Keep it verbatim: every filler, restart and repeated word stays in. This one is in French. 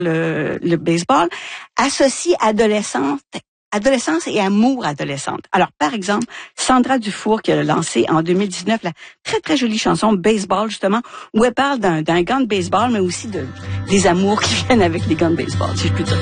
le, le baseball, associe adolescente, adolescence et amour adolescente. Alors, par exemple, Sandra Dufour qui a lancé en deux mille dix-neuf la très, très jolie chanson Baseball, justement, où elle parle d'un, d'un gant de baseball, mais aussi de, des amours qui viennent avec les gants de baseball, si je puis dire.